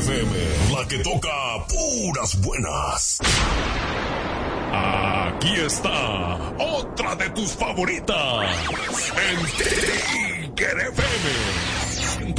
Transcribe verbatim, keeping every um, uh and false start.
F M, la que toca puras buenas. Aquí está otra de tus favoritas, el Trigger F M.